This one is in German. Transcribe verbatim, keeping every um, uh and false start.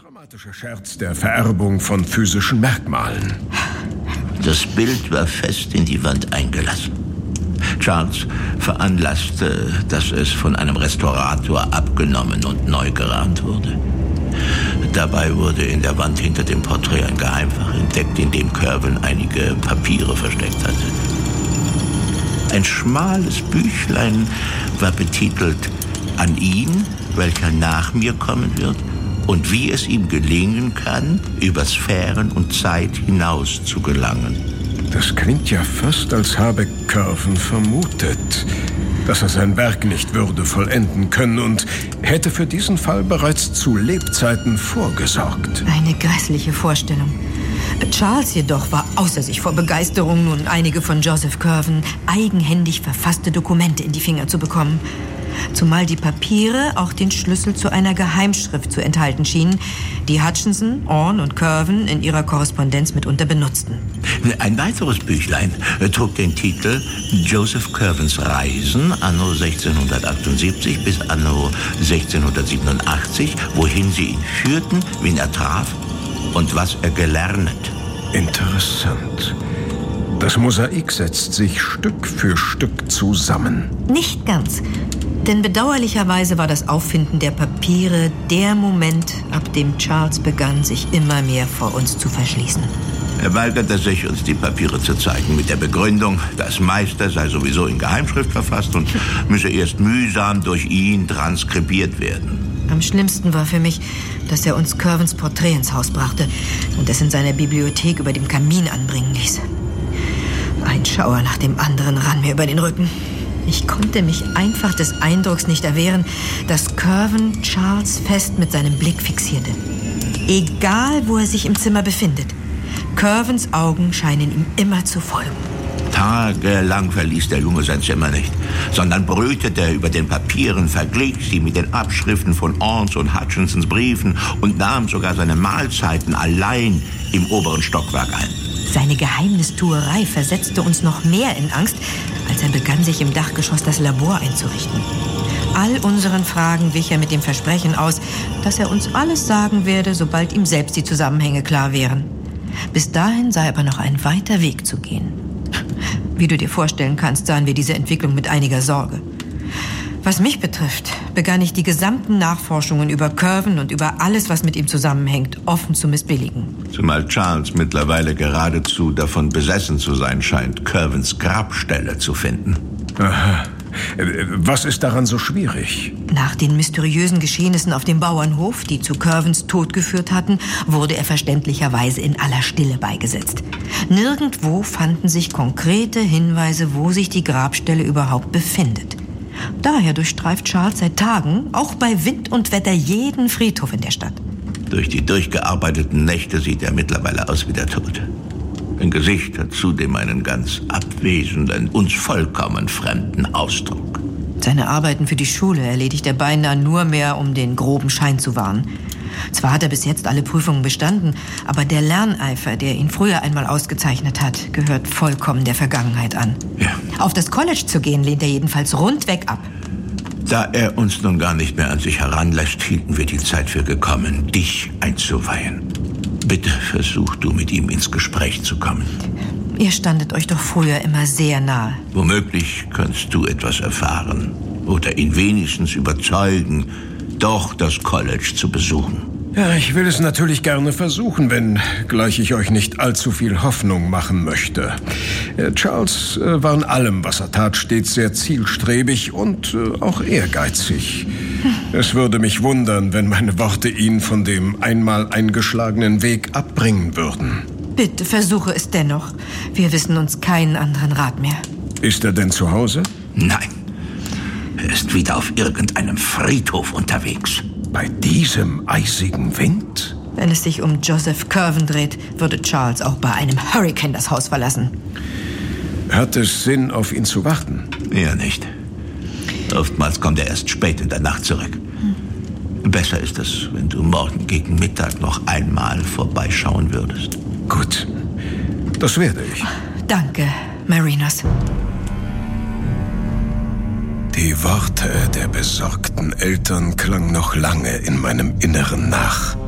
dramatische Scherz der Vererbung von physischen Merkmalen. Das Bild war fest in die Wand eingelassen. Charles veranlasste, dass es von einem Restaurator abgenommen und neu gerahmt wurde. Dabei wurde in der Wand hinter dem Porträt ein Geheimfach entdeckt, in dem Curwen einige Papiere versteckt hatte. Ein schmales Büchlein war betitelt »An ihn, welcher nach mir kommen wird, und wie es ihm gelingen kann, über Sphären und Zeit hinaus zu gelangen.« Das klingt ja fast, als habe Curwen vermutet, dass er sein Werk nicht würde vollenden können und hätte für diesen Fall bereits zu Lebzeiten vorgesorgt. Eine grässliche Vorstellung. Charles jedoch war außer sich vor Begeisterung, nun einige von Joseph Curwen eigenhändig verfasste Dokumente in die Finger zu bekommen. Zumal die Papiere auch den Schlüssel zu einer Geheimschrift zu enthalten schienen, die Hutchinson, Orne und Curwen in ihrer Korrespondenz mitunter benutzten. Ein weiteres Büchlein trug den Titel Joseph Curwens Reisen anno sechzehnhundertachtundsiebzig bis anno sechzehnhundertsiebenundachtzig, wohin sie ihn führten, wen er traf und was er gelernt. Interessant. Das Mosaik setzt sich Stück für Stück zusammen. Nicht ganz. Denn bedauerlicherweise war das Auffinden der Papiere der Moment, ab dem Charles begann, sich immer mehr vor uns zu verschließen. Er weigerte sich, uns die Papiere zu zeigen, mit der Begründung, das meiste sei sowieso in Geheimschrift verfasst und müsse erst mühsam durch ihn transkribiert werden. Am schlimmsten war für mich, dass er uns Curwens Porträt ins Haus brachte und es in seiner Bibliothek über dem Kamin anbringen ließ. Ein Schauer nach dem anderen rann mir über den Rücken. Ich konnte mich einfach des Eindrucks nicht erwehren, dass Curwen Charles fest mit seinem Blick fixierte. Egal, wo er sich im Zimmer befindet. Curwens Augen scheinen ihm immer zu folgen. Tagelang verließ der Junge sein Zimmer nicht, sondern brütete über den Papieren, verglich sie mit den Abschriften von Ornes und Hutchinsons Briefen und nahm sogar seine Mahlzeiten allein im oberen Stockwerk ein. Seine Geheimnistuerei versetzte uns noch mehr in Angst, als er begann, sich im Dachgeschoss das Labor einzurichten. All unseren Fragen wich er mit dem Versprechen aus, dass er uns alles sagen werde, sobald ihm selbst die Zusammenhänge klar wären. Bis dahin sei aber noch ein weiter Weg zu gehen. Wie du dir vorstellen kannst, sahen wir diese Entwicklung mit einiger Sorge. Was mich betrifft, begann ich die gesamten Nachforschungen über Curwen und über alles, was mit ihm zusammenhängt, offen zu missbilligen. Zumal Charles mittlerweile geradezu davon besessen zu sein scheint, Curwens Grabstelle zu finden. Aha. Was ist daran so schwierig? Nach den mysteriösen Geschehnissen auf dem Bauernhof, die zu Curwens Tod geführt hatten, wurde er verständlicherweise in aller Stille beigesetzt. Nirgendwo fanden sich konkrete Hinweise, wo sich die Grabstelle überhaupt befindet. Daher durchstreift Charles seit Tagen, auch bei Wind und Wetter, jeden Friedhof in der Stadt. Durch die durchgearbeiteten Nächte sieht er mittlerweile aus wie der Tod. Sein Gesicht hat zudem einen ganz abwesenden, uns vollkommen fremden Ausdruck. Seine Arbeiten für die Schule erledigt er beinahe nur mehr, um den groben Schein zu wahren. Zwar hat er bis jetzt alle Prüfungen bestanden, aber der Lerneifer, der ihn früher einmal ausgezeichnet hat, gehört vollkommen der Vergangenheit an. Ja. Auf das College zu gehen, lehnt er jedenfalls rundweg ab. Da er uns nun gar nicht mehr an sich heranlässt, hielten wir die Zeit für gekommen, dich einzuweihen. Bitte versuch du, mit ihm ins Gespräch zu kommen. Ihr standet euch doch früher immer sehr nahe. Womöglich kannst du etwas erfahren oder ihn wenigstens überzeugen, doch das College zu besuchen. Ja, ich will es natürlich gerne versuchen, wenn gleich ich euch nicht allzu viel Hoffnung machen möchte. Charles war in allem, was er tat, stets sehr zielstrebig und auch ehrgeizig. Es würde mich wundern, wenn meine Worte ihn von dem einmal eingeschlagenen Weg abbringen würden. Bitte versuche es dennoch. Wir wissen uns keinen anderen Rat mehr. Ist er denn zu Hause? Nein. Er ist wieder auf irgendeinem Friedhof unterwegs. Bei diesem eisigen Wind? Wenn es sich um Joseph Curwen dreht, würde Charles auch bei einem Hurrikan das Haus verlassen. Hat es Sinn, auf ihn zu warten? Eher nicht. Oftmals kommt er erst spät in der Nacht zurück. Hm. Besser ist es, wenn du morgen gegen Mittag noch einmal vorbeischauen würdest. Gut, das werde ich. Danke, Marinus. Die Worte der besorgten Eltern klangen noch lange in meinem Inneren nach.